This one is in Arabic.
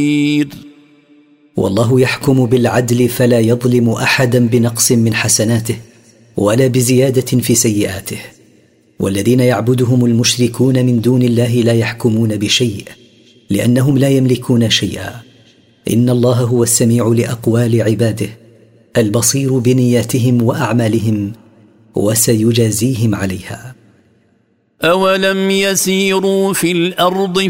والله يحكم بالعدل فلا يظلم أحدا بنقص من حسناته ولا بزيادة في سيئاته. والذين يعبدهم المشركون من دون الله لا يحكمون بشيء لأنهم لا يملكون شيئا. إن الله هو السميع لأقوال عباده البصير بنياتهم وأعمالهم وسيجازيهم عليها. أولم يسيروا في الأرض